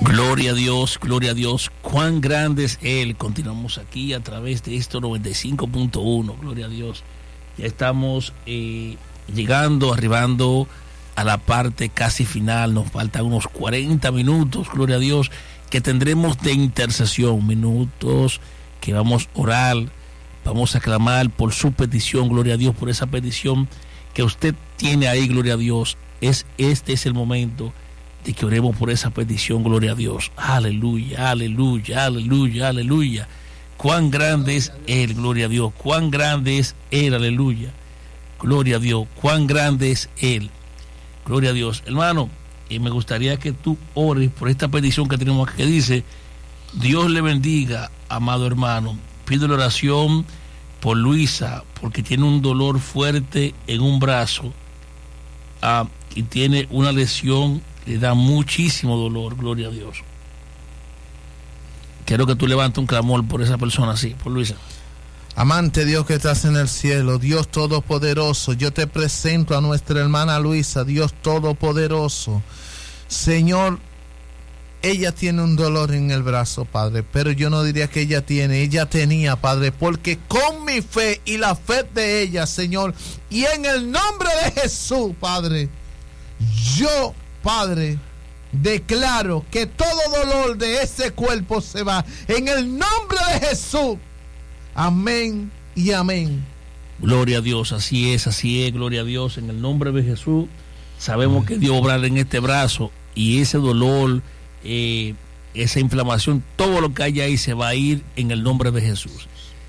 Gloria a Dios, gloria a Dios. Cuán grande es Él. Continuamos aquí a través de esto 95.1. Gloria a Dios. Ya estamos arribando a la parte casi final. Nos faltan unos 40 minutos, gloria a Dios, que tendremos de intercesión. Minutos que vamos a orar, vamos a clamar por su petición, gloria a Dios, por esa petición que usted tiene ahí, gloria a Dios. Este es el momento de que oremos por esa petición, gloria a Dios. Aleluya, aleluya, aleluya, aleluya. Cuán grande es Él, gloria a Dios. Cuán grande es Él, aleluya. Gloria a Dios, cuán grande es Él. Gloria a Dios. Hermano, me gustaría que tú ores por esta petición que tenemos aquí, que dice: Dios le bendiga, amado hermano. Pido la oración por Luisa, porque tiene un dolor fuerte en un brazo y tiene una lesión. Le da muchísimo dolor, gloria a Dios. Quiero que tú levantes un clamor por esa persona, sí, por Luisa. Amante Dios que estás en el cielo, Dios Todopoderoso, yo te presento a nuestra hermana Luisa, Dios Todopoderoso. Señor, ella tiene un dolor en el brazo, Padre, pero yo no diría que ella tenía, Padre, porque con mi fe y la fe de ella, Señor, y en el nombre de Jesús, Padre, yo, Padre, declaro que todo dolor de ese cuerpo se va en el nombre de Jesús. Amén y amén. Gloria a Dios, así es, gloria a Dios, en el nombre de Jesús. Sabemos que Dios obra en este brazo y ese dolor, esa inflamación, todo lo que haya ahí se va a ir en el nombre de Jesús.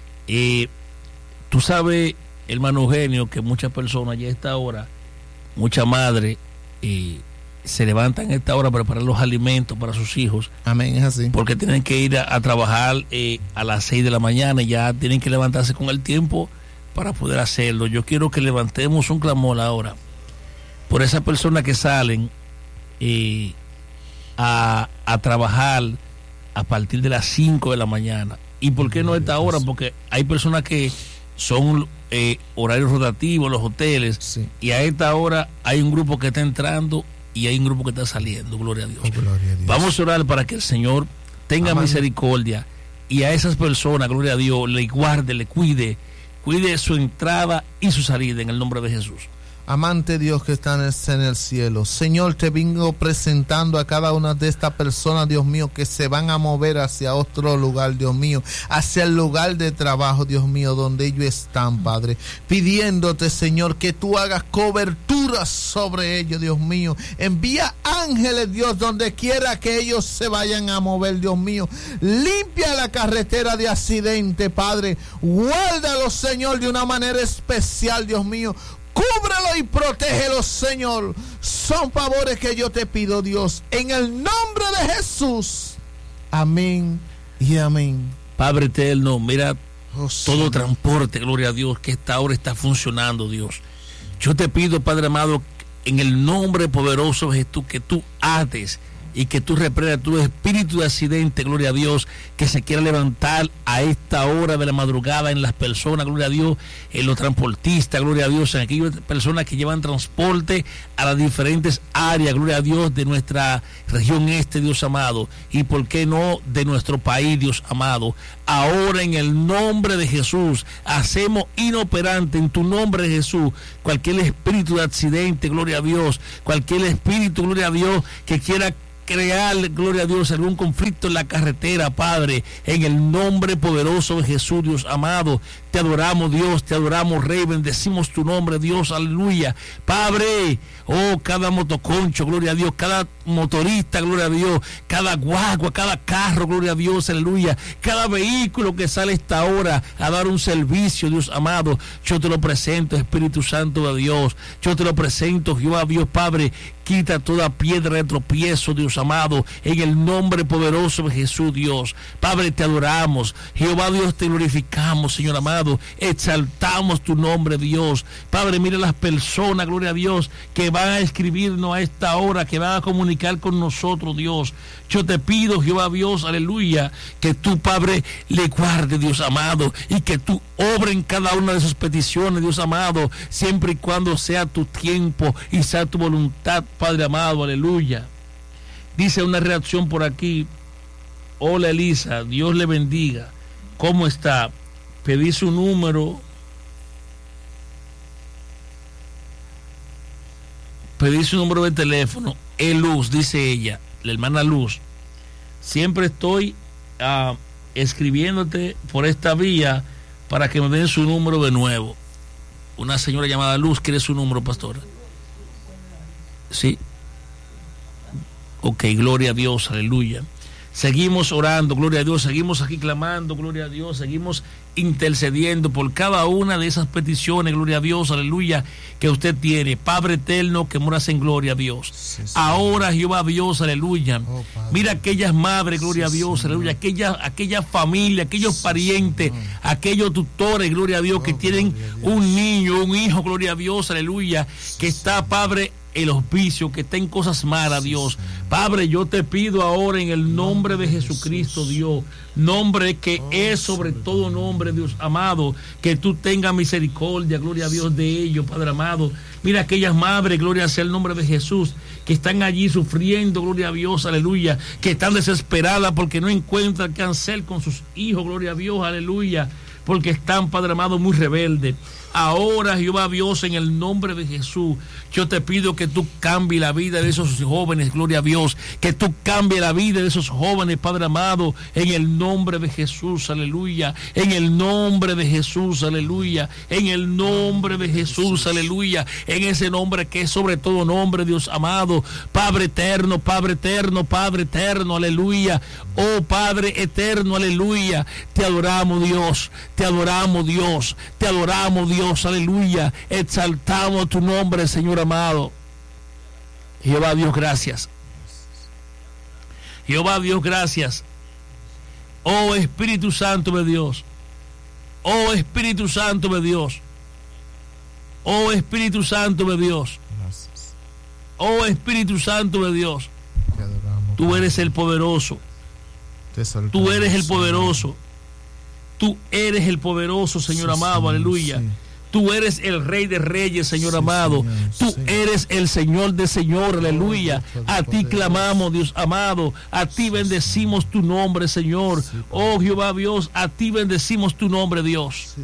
Tú sabes, hermano Eugenio, que muchas personas ya a esta hora, muchas madres, se levantan a esta hora a preparar los alimentos para sus hijos. Amén, es así. Porque tienen que ir a trabajar a las 6 de la mañana y ya tienen que levantarse con el tiempo para poder hacerlo. Yo quiero que levantemos un clamor ahora por esas personas que salen a trabajar a partir de las 5 de la mañana. ¿Y por qué no a esta hora? Porque hay personas que son horarios rotativos, los hoteles, sí. Y a esta hora hay un grupo que está entrando y hay un grupo que está saliendo, gloria a Dios. Gloria a Dios. Vamos a orar para que el Señor tenga misericordia y a esas personas, gloria a Dios, le guarde, le cuide su entrada y su salida en el nombre de Jesús. Amante Dios que está en el cielo, Señor, te vengo presentando a cada una de estas personas, Dios mío, que se van a mover hacia otro lugar, Dios mío, hacia el lugar de trabajo, Dios mío, donde ellos están, Padre, pidiéndote, Señor, que tú hagas cobertura sobre ellos, Dios mío. Envía ángeles, Dios, donde quiera que ellos se vayan a mover, Dios mío. Limpia la carretera de accidente, Padre. Guárdalo, Señor, de una manera especial, Dios mío. Cúbrelo y protégelo, Señor. Son favores que yo te pido, Dios, en el nombre de Jesús. Amén y amén. Padre eterno, mira todo transporte, gloria a Dios, que esta hora está funcionando, Dios. Yo te pido, Padre amado, en el nombre poderoso de Jesús, que tú ates y que tú reprendas todo espíritu de accidente, gloria a Dios, que se quiera levantar a esta hora de la madrugada en las personas, gloria a Dios, en los transportistas, gloria a Dios, en aquellas personas que llevan transporte a las diferentes áreas, gloria a Dios, de nuestra región este, Dios amado, y por qué no de nuestro país, Dios amado. Ahora en el nombre de Jesús hacemos inoperante en tu nombre de Jesús cualquier espíritu de accidente, gloria a Dios, cualquier espíritu, gloria a Dios, que quiera crear, gloria a Dios, algún conflicto en la carretera, Padre, en el nombre poderoso de Jesús, Dios amado. Te adoramos, Dios, te adoramos, Rey, bendecimos tu nombre, Dios, aleluya. Padre, oh, cada motoconcho, gloria a Dios, cada motorista, gloria a Dios, cada guagua, cada carro, gloria a Dios, aleluya, cada vehículo que sale a esta hora a dar un servicio, Dios amado, yo te lo presento, Espíritu Santo de Dios, yo te lo presento, Jehová Dios, Padre, quita toda piedra de tropiezo, Dios amado, en el nombre poderoso de Jesús, Dios. Padre, te adoramos, Jehová Dios, te glorificamos, Señor amado, exaltamos tu nombre, Dios. Padre, mira las personas, gloria a Dios, que van a escribirnos a esta hora, que van a comunicar con nosotros, Dios. Yo te pido, Jehová Dios, aleluya, que tú, Padre, le guarde, Dios amado, y que tú obra en cada una de sus peticiones, Dios amado, siempre y cuando sea tu tiempo y sea tu voluntad, Padre amado, aleluya. Dice una reacción por aquí. Hola Elisa, Dios le bendiga. ¿Cómo está? Pedí su número. Pedí su número de teléfono. Luz, dice ella, la hermana Luz. Siempre estoy escribiéndote por esta vía para que me den su número de nuevo. Una señora llamada Luz quiere su número, pastora. Sí. Ok, gloria a Dios, aleluya. Seguimos orando, gloria a Dios, seguimos aquí clamando, gloria a Dios, seguimos intercediendo por cada una de esas peticiones, gloria a Dios, aleluya, que usted tiene. Padre eterno que moras en gloria a Dios. Sí, ahora Jehová Dios, aleluya. Mira aquellas madres, gloria a Dios, aleluya, aquella familia, aquellos parientes, aquellos tutores, gloria a Dios, que tienen un niño, un hijo, gloria a Dios, aleluya, que está, Padre, el hospicio, que está en cosas malas, Dios. Padre, yo te pido ahora en el nombre de Jesucristo, Dios, nombre que es sobre todo nombre, Dios amado, que tú tengas misericordia, gloria a Dios, de ellos, Padre amado. Mira aquellas madres, gloria sea el nombre de Jesús, que están allí sufriendo, gloria a Dios, aleluya, que están desesperadas porque no encuentran qué hacer con sus hijos, gloria a Dios, aleluya, porque están, Padre amado, muy rebeldes. Ahora, Jehová Dios, en el nombre de Jesús, yo te pido que tú cambies la vida de esos jóvenes, gloria a Dios, que tú cambies la vida de esos jóvenes, Padre amado, en el nombre de Jesús, aleluya, en el nombre de Jesús, aleluya, en el nombre de Jesús, aleluya, en ese nombre que es sobre todo nombre, Dios amado, Padre eterno, Padre eterno, Padre eterno, aleluya, oh Padre eterno, aleluya, te adoramos Dios, te adoramos Dios, te adoramos Dios. Aleluya, exaltamos tu nombre, Señor amado. Jehová Dios, gracias. Jehová Dios, gracias. Oh Espíritu Santo de Dios. Oh Espíritu Santo de Dios. Oh Espíritu Santo de Dios. Oh Espíritu Santo de Dios. Tú eres el poderoso. Tú eres el poderoso. Tú eres el poderoso, Señor amado, aleluya. Sí. Tú eres el Rey de Reyes, Señor amado. Señor, tú eres el Señor de Señor, aleluya. A ti clamamos, Dios amado. A ti bendecimos tu nombre, Señor. Oh Jehová Dios, a ti bendecimos tu nombre, Dios.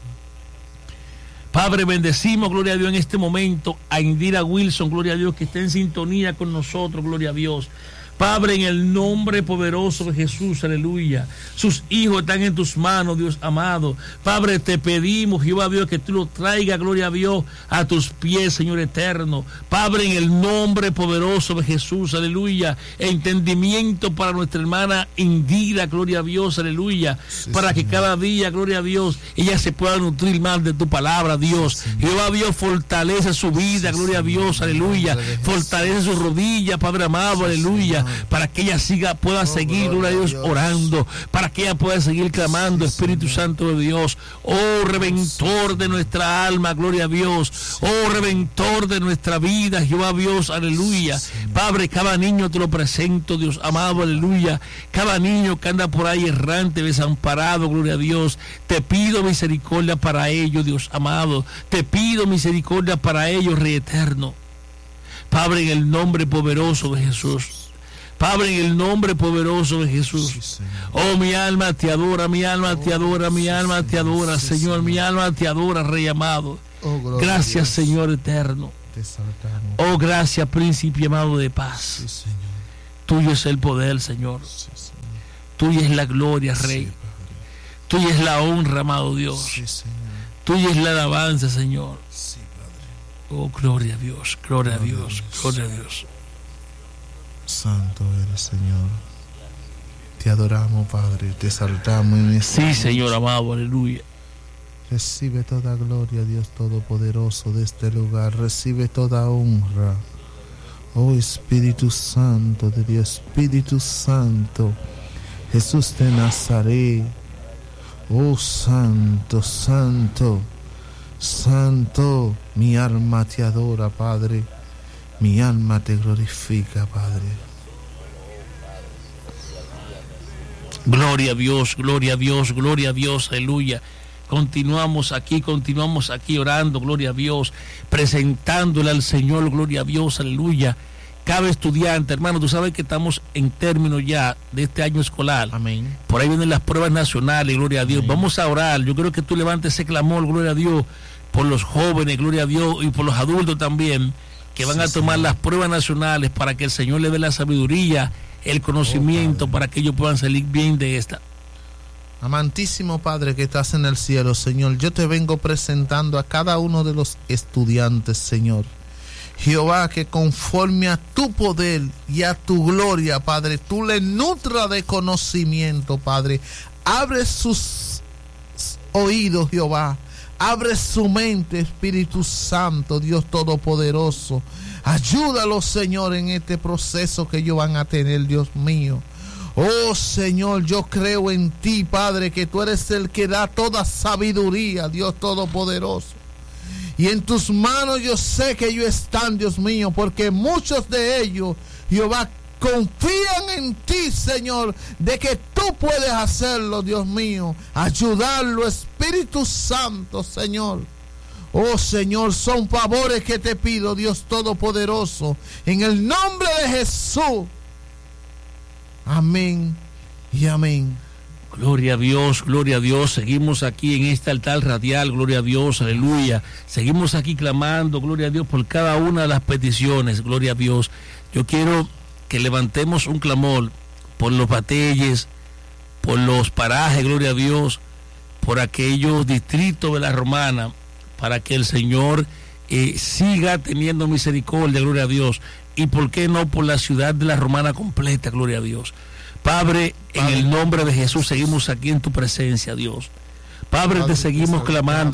Padre, bendecimos, gloria a Dios, en este momento a Indira Wilson, gloria a Dios, que está en sintonía con nosotros, gloria a Dios. Padre, en el nombre poderoso de Jesús, aleluya. Sus hijos están en tus manos, Dios amado. Padre, te pedimos, Jehová Dios, que tú lo traigas, gloria a Dios, a tus pies, Señor eterno. Padre, en el nombre poderoso de Jesús, aleluya. Entendimiento para nuestra hermana Indira, gloria a Dios, aleluya. Sí, para que cada día, gloria a Dios, ella se pueda nutrir más de tu palabra, Dios. Sí, Jehová Dios, fortalece su vida, gloria a Dios, aleluya. Fortalece sus rodillas, Padre amado, aleluya. Para que ella pueda seguir, gloria a Dios, orando, para que ella pueda seguir clamando, Espíritu Santo de Dios. Oh reventor de nuestra alma, gloria a Dios. Oh reventor de nuestra vida, Jehová Dios, aleluya. Padre, cada niño te lo presento, Dios amado, aleluya. Cada niño que anda por ahí errante, desamparado, gloria a Dios, te pido misericordia para ellos, Dios amado. Te pido misericordia para ellos, Rey eterno. Padre, en el nombre poderoso de Jesús. Padre, en el nombre poderoso de Jesús. Oh, mi alma te adora, mi alma te adora, mi alma te adora, Señor, mi alma te adora, Rey amado. Gracias, Señor eterno. Oh, gracias, Príncipe amado de paz. Tuyo es el poder, Señor. Tuya es la gloria, Rey. Tuya es la honra, amado Dios. Tuya es la alabanza, Señor. Oh, gloria a Dios, gloria a Dios, gloria a Dios. Santo eres, Señor. Te adoramos, Padre, te exaltamos en esta noche. Señor amado, aleluya. Recibe toda gloria, Dios Todopoderoso, de este lugar. Recibe toda honra. Oh Espíritu Santo de Dios, Espíritu Santo, Jesús de Nazaret. Oh Santo, Santo, Santo, mi alma te adora, Padre. Mi alma te glorifica, Padre. Gloria a Dios, gloria a Dios, gloria a Dios, aleluya. Continuamos aquí orando, gloria a Dios, presentándole al Señor, gloria a Dios, aleluya. cada estudiante. Hermano, tú sabes que estamos en términos ya de este año escolar. Amén. Por ahí vienen las pruebas nacionales, gloria a Dios. Amén. Vamos a orar. Yo creo que tú levantes ese clamor, gloria a Dios, por los jóvenes, gloria a Dios, y por los adultos también, que van a tomar las pruebas nacionales para que el Señor le dé la sabiduría, el conocimiento, para que ellos puedan salir bien de esta. Amantísimo Padre que estás en el cielo, Señor, yo te vengo presentando a cada uno de los estudiantes, Señor. Jehová, que conforme a tu poder y a tu gloria, Padre, tú le nutras de conocimiento, Padre. Abre sus oídos, Jehová. Abre su mente, Espíritu Santo, Dios Todopoderoso. Ayúdalos, Señor, en este proceso que ellos van a tener, Dios mío. Oh, Señor, yo creo en ti, Padre, que tú eres el que da toda sabiduría, Dios Todopoderoso. Y en tus manos yo sé que ellos están, Dios mío, porque muchos de ellos, Jehová, confían en ti, Señor, de que tú puedes hacerlo, Dios mío. Ayudarlo, Espíritu Santo, Señor. Oh, Señor, son favores que te pido, Dios Todopoderoso, en el nombre de Jesús. Amén y amén. Gloria a Dios, gloria a Dios. Seguimos aquí en este altar radial, gloria a Dios, aleluya. Seguimos aquí clamando, gloria a Dios, por cada una de las peticiones, gloria a Dios. Yo quiero que levantemos un clamor por los batelles, por los parajes, gloria a Dios, por aquellos distritos de la Romana, para que el Señor siga teniendo misericordia, gloria a Dios. Y por qué no por la ciudad de la Romana completa, gloria a Dios. Padre, en el nombre de Jesús seguimos aquí en tu presencia, Dios. Padre, te seguimos clamando,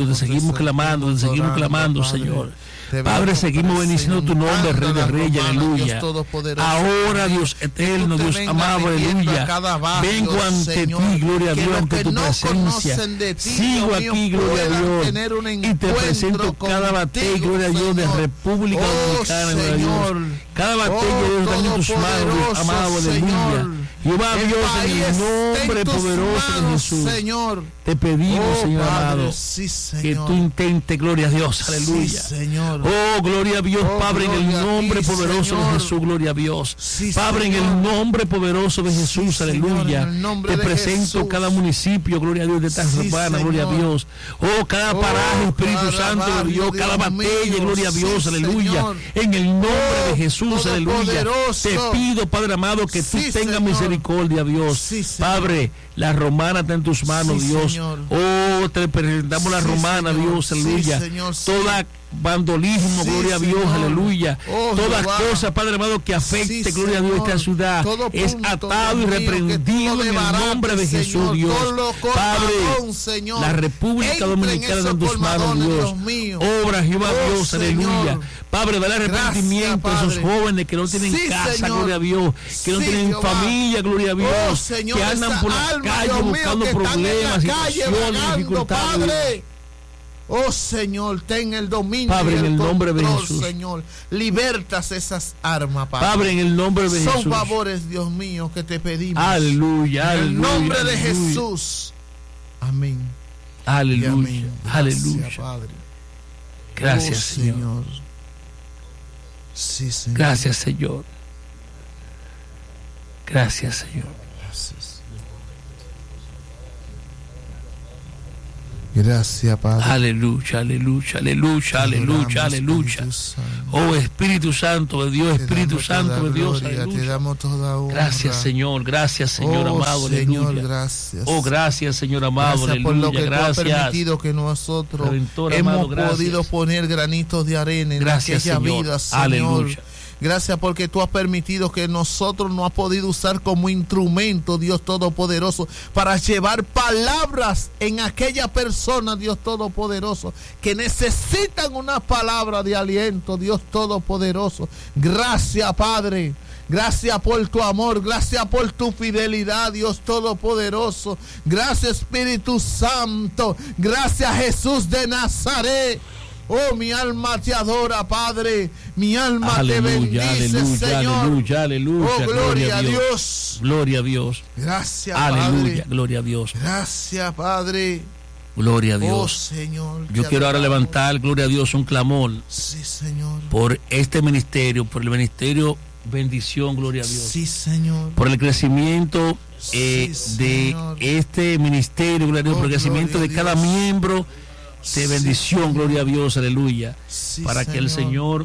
Señor. Padre, seguimos bendiciendo tu nombre, Rey de Reyes, aleluya. Ahora, Dios eterno, Dios amado, aleluya. Vengo ante ti, gloria a Dios, ante tu presencia. Sigo aquí, gloria a Dios. Y te presento cada batalla, gloria a Dios, de República Dominicana, gloria a Dios. Cada batalla, Dios, está en tus manos, Dios amado, aleluya. Jehová Dios, en el nombre poderoso de Jesús, Señor, te pedimos, Señor amado, sí, Señor, que tú intentes, gloria a Dios, aleluya. Sí, Señor. Oh, gloria a Dios, Padre, en el nombre poderoso de Jesús, gloria a Dios. Sí, Padre, en el nombre poderoso de Jesús, sí, aleluya. Señor, te presento Jesús. Cada municipio, gloria a Dios, de esta Romana, gloria a Dios. Oh, cada paraje, Espíritu Santo, gloria a Dios, cada batalla, gloria a Dios, sí, aleluya. Señor. En el nombre de Jesús, aleluya. Poderoso. Te pido, Padre amado, que tú Sí, tengas Señor. misericordia, Dios. Sí, Señor. Padre, la Romana está en tus manos, Sí, Dios. Señor. Oh, te presentamos la Sí, Romana, Señor. Dios, aleluya. Sí, Señor, sí. Toda vandolismo, Sí, gloria a Dios, Señor. aleluya. Oh, Todas Jehová. cosas, Padre amado, que afecte, Sí, gloria a Dios, Señor. esta ciudad, Todo es punto, atado y Dios mío, que tú reprendido lo en el desbarates, nombre de Jesús, Señor. Dios. Todo lo Padre, colmadón, Señor. la República Entra en Dominicana esos está en tus manos, colmadones, Dios. Dios mío. Obra, Jehová Oh, Dios, Señor. aleluya. Padre, dale arrepentimiento a esos Padre. jóvenes que no tienen Sí, casa, Señor. gloria a Dios, que no Sí, tienen Jehová. familia, gloria a Dios, Oh, Señor, que andan esa por la alma, calle Dios mío, buscando que están en problemas, la calle situaciones, vagando, dificultades. Padre. Oh, Señor, ten el dominio, Padre, y en el nombre de control, Jesús. Señor. Libertas esas armas, Padre. Padre, en el nombre de Son Jesús. favores, Dios mío, que te pedimos. Aleluya, En el aleluya. nombre de aleluya. Jesús. Amén. Y Aleluya, amén. aleluya. Gracias, Padre. Gracias, Oh, Señor. Sí, Señor. Gracias, Señor. Gracias, Señor. Gracias. Gracias, Padre. Aleluya, aleluya, aleluya, aleluya, aleluya. Oh Espíritu Santo de Dios, Espíritu Santo de Dios, Te aleluya. damos toda honra. Gracias, Señor, gracias, Señor Oh, amado, Señor, aleluya. gracias. Oh, gracias, Señor amado, Gracias por lo aleluya, que tú has gracias. permitido que nosotros Redentor hemos amado, gracias. podido poner granitos de arena en Gracias, aquella Señor. vida, Señor. Aleluya. Gracias porque tú has permitido que nosotros nos has podido usar como instrumento, Dios Todopoderoso, para llevar palabras en aquella persona, Dios Todopoderoso, que necesitan una palabra de aliento, Dios Todopoderoso. Gracias, Padre. Gracias por tu amor, gracias por tu fidelidad, Dios Todopoderoso. Gracias, Espíritu Santo. Gracias, Jesús de Nazaret. Oh, mi alma te adora, Padre. Mi alma te bendice, aleluya, Señor. aleluya, aleluya. Oh, gloria a Dios. Gloria a Dios. Gracias, Aleluya, Padre. gloria a Dios. Gracias, Padre. Gloria a Oh, Dios. Señor. Yo te quiero ahora adoramos. levantar, gloria a Dios, un clamor Sí, Señor. por este ministerio, por el ministerio bendición, gloria a Dios. Sí, Señor. Por el crecimiento Sí, de Señor. este ministerio, gloria a Dios, por el crecimiento de cada miembro de bendición, gloria a Dios, aleluya. Sí, Para que el Señor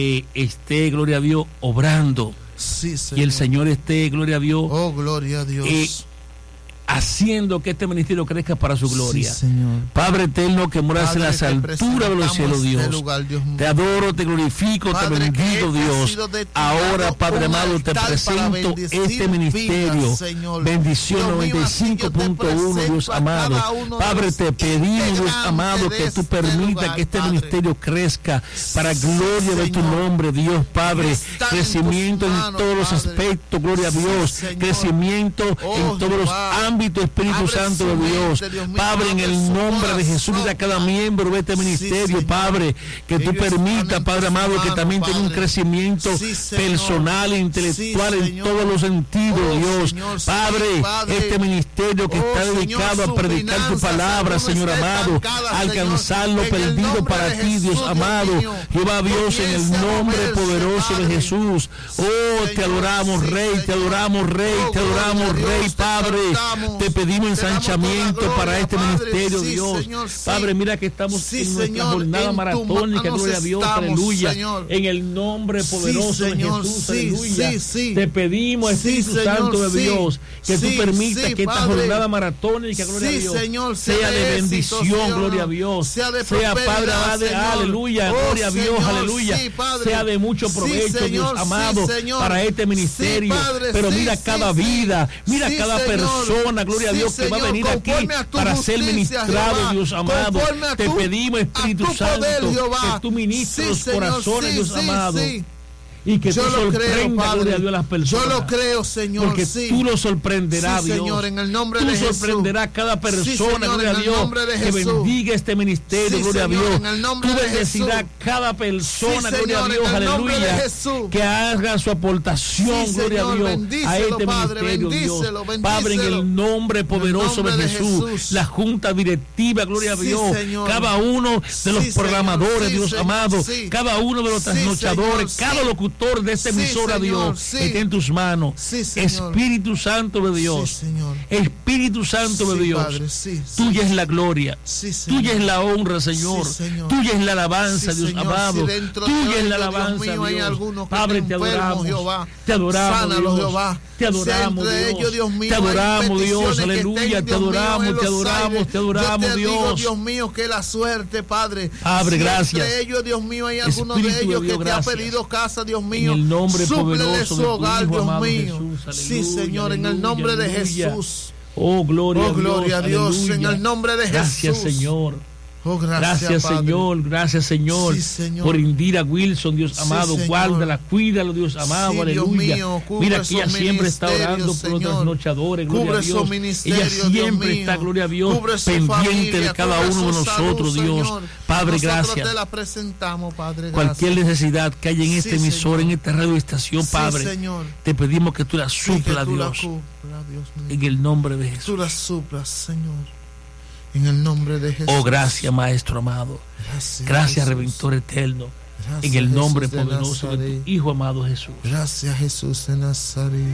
esté, gloria a Dios, obrando. Sí, Y el Señor esté, gloria a Dios, oh, gloria a Dios. haciendo que este ministerio crezca para su gloria. Sí, Señor. Padre eterno que moras en Padre, las te alturas de los cielos, presentamos Dios. este lugar, Dios mío. Te adoro, te glorifico, Padre, te bendigo, que este ha Dios. sido destinado Ahora, Padre un amado, te altar para presento bendecir este ministerio. vidas, Señor. Bendición Dios mío, así yo te 95.1, Dios presento a amado. cada uno de Padre, los te pedimos, Dios integrantes amado, de que tú este permitas lugar, que este Padre. ministerio crezca para gloria de tu Señor. nombre, Dios, Padre. Está en Crecimiento tus en manos, todos los Padre. aspectos, gloria a Sí, Dios. Señor. Crecimiento Oh, en todos los Jehová. ámbitos, Espíritu Abre Santo de su Dios. mente, Dios mío, Padre, en abre el su nombre de Jesús, corazón, de cada Padre. miembro de este Sí, ministerio, Señor. Padre, que tú Ellos permitas, están en Padre tus amado, que manos, también tenga un Padre. crecimiento Sí, Señor. personal e intelectual Sí, en Señor. todos los sentidos, Oh, Dios. Señor, sí, Padre, Padre. este ministerio que Oh, está Señor, dedicado a su predicar tu finanza, palabra, Señor, Señor está amado, estancada, alcanzar Señor. lo En el perdido nombre para de ti, Jesús, Dios Dios amado. mío. Jehová Dios, en el Comience a nombre moverse, poderoso de Padre. Jesús. Oh, te Señor, adoramos, sí, Rey, te Señor. adoramos, Rey, Oh, te adoramos, gloria a Dios, Rey, te Padre. exaltamos. Te pedimos Te damos toda ensanchamiento gloria, para este Padre. ministerio, Sí, Dios. Señor, sí. Padre, mira que estamos Sí, en nuestra Señor, jornada en tu maratónica, manos gloria a Dios, estamos, aleluya. Señor. En el nombre poderoso Señor, de Jesús, sí, aleluya. sí, sí. Te pedimos, Sí, Espíritu Señor, Santo de sí. Dios, que tú Sí, permitas sí, que esta Padre. jornada maratónica, gloria a Sí, Dios, Señor, sea de éxito, bendición, Señor. gloria a Dios. Sea de Padre, prosperidad, Señor. aleluya, Oh, gloria a Dios, Señor, aleluya. sí, Padre. Sea de mucho Sí, provecho, Señor, Dios sí, amado, Señor. para este ministerio. Sí, Padre, Pero sí, mira sí, cada sí. vida, mira Sí, cada Señor. persona, gloria a Sí, Dios, que va a Señor, venir aquí conforme a tu para ser justicia, ministrado, Jehová. Dios amado. Conforme a Te tu- pedimos, a Espíritu tu Santo, poder, Jehová. que tú ministres Sí, los Señor, corazones, sí, Dios sí, amado. sí. Y que Yo tú lo creo, sorprendas, Padre. gloria a Dios, a las personas. Yo lo creo, Señor. Porque sí. tú lo sorprenderás, Sí, Dios. Señor, en el nombre tú de Jesús. sorprenderás a cada persona, Sí, Señor, gloria en a el Dios. nombre de Que Jesús. bendiga este ministerio, Sí, gloria Señor, a Dios. en el nombre Tú de bendecirás Jesús. cada persona, Sí, gloria a Señor, Dios, en el nombre de aleluya. Jesús. Que haga su aportación, Sí, gloria a Señor, Dios, bendícelo, a este Padre, ministerio, Dios. bendícelo, Padre, en bendícelo. el nombre poderoso nombre de de Jesús, Jesús. la junta directiva, gloria a Sí, Dios. Señor. Cada uno de los Sí, Señor, programadores, sí, Dios Señor, amado. sí. Cada uno de los Sí, trasnochadores, Señor, cada sí. locutor de esta Sí, emisora, Señor, Dios, sí. esté en tus manos. Sí, Señor. Espíritu Santo de Dios. Sí, Señor. Espíritu Santo de Sí, Dios. Padre, sí, sí. Tuya es la gloria. Sí, Señor. Tuya es la honra, Señor. Sí, Señor. Tuya es la alabanza, Sí, Dios Señor. amado. Si dentro de Tuya es ellos, la Dios alabanza, mío, hay Dios. algunos que Padre, estén te enfermos, adoramos. Jehová. Te adoramos, Sánalos, Dios. Jehová. Te adoramos, Si entre Dios. ellos, Dios mío, Te hay adoramos, Dios. peticiones que Aleluya. estén, Te Dios mío, adoramos, en te los adoramos, aires. te adoramos, Yo te digo, Dios. Dios mío, que la suerte, Padre. Padre, Si gracias. entre ellos, Dios mío, hay algunos de Espíritu de ellos Dios, que te ha gracias. pedido casa, Dios mío. En el nombre Súplele poderoso su de tu hogar, Hijo Dios amado mío. Jesús. Sí, Aleluya, Señor, en el aleluya, nombre de aleluya. Jesús. Oh, gloria, Oh, gloria a Dios, aleluya. en el nombre de Gracias, Jesús. Señor. Oh, Gracias, Padre. Señor, gracias, Señor, Sí, Señor. por Indira Wilson, Dios Sí, amado, Señor. guárdala, cuídala, Dios amado, Sí, Dios aleluya. mío, cubre Mira que ella esos siempre está orando por ministerios, los Señor. trasnochadores, gloria Cubre a Dios. esos ministerios, Ella Dios siempre mío. está, gloria a Dios, Cubre su pendiente familia, de cada cubre uno de su nosotros, salud, Dios. Señor. Padre, Nosotros gracias. te la presentamos, Padre, Cualquier gracias. necesidad que haya en esta Sí, emisora, Señor. en esta radioestación, Sí, Padre, Señor. te pedimos que tú la Sí, que suplas, tú la Dios, cubras, Dios mío. en el nombre de Jesús. Tú la suplas, Señor. En el nombre de Jesús. Oh, gracias, Maestro amado. Gracias, Jesús. Redentor eterno. Gracias, En el nombre Jesús de poderoso de Nazaret. tu Hijo amado Jesús. Gracias, Jesús de Nazaret.